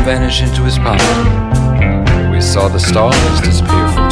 vanish into his pocket. We saw the stars disappear from